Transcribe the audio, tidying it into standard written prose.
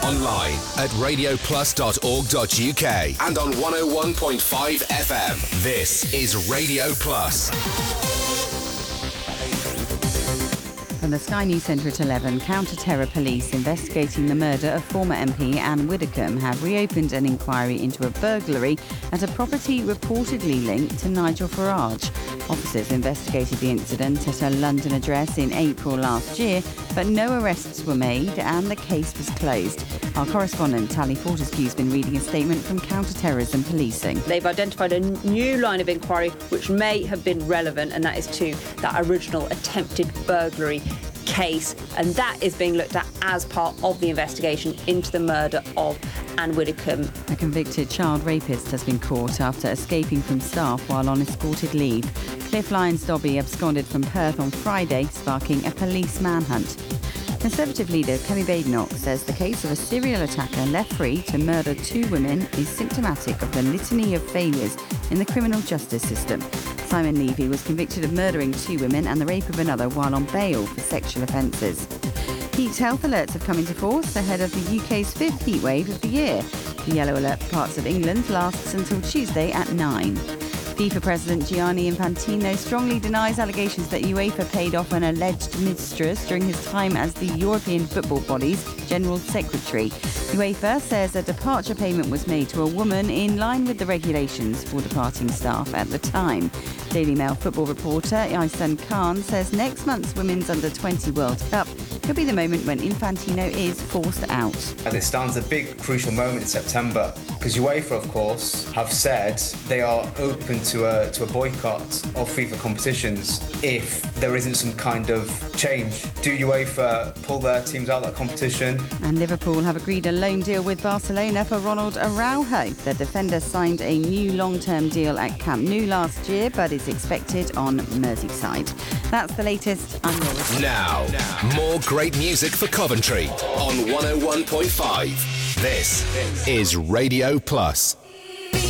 Online at radioplus.org.uk and on 101.5 FM. This is Radio Plus. From the Sky News Centre at 11, counter-terror police investigating the murder of former MP Anne Widdecombe have reopened an inquiry into a burglary at a property reportedly linked to Nigel Farage. Officers investigated the incident at a London address in April last year, but no arrests were made and the case was closed. Our correspondent, Tally Fortescue, has been reading a statement from counter-terrorism policing. They've identified a new line of inquiry which may have been relevant, and that is to that original attempted burglary case, and that is being looked at as part of the investigation into the murder of Anne Widdecombe. A convicted child rapist has been caught after escaping from staff while on escorted leave. Cliff Lyons-Dobby absconded from Perth on Friday, sparking a police manhunt. Conservative leader Kemi Badenoch says the case of a serial attacker left free to murder two women is symptomatic of the litany of failures in the criminal justice system. Simon Levy was convicted of murdering two women and the rape of another while on bail for sexual offences. Heat health alerts have come into force ahead of the UK's fifth heat wave of the year. The yellow alert for parts of England lasts until Tuesday at 9. FIFA President Gianni Infantino strongly denies allegations that UEFA paid off an alleged mistress during his time as the European football body's General Secretary. UEFA says a departure payment was made to a woman in line with the regulations for departing staff at the time. Daily Mail football reporter Ihsan Khan says next month's Women's Under-20 World Cup could be the moment when Infantino is forced out. And it stands a big crucial moment in September because UEFA, of course, have said they are open to a boycott of FIFA competitions if there isn't some kind of change. Do UEFA pull their teams out of that competition? And Liverpool have agreed a loan deal with Barcelona for Ronald Araujo. The defender signed a new long-term deal at Camp Nou last year, but is expected on Merseyside. That's the latest. I'm Laura. Now, more great music for Coventry on 101.5. This is Radio Plus.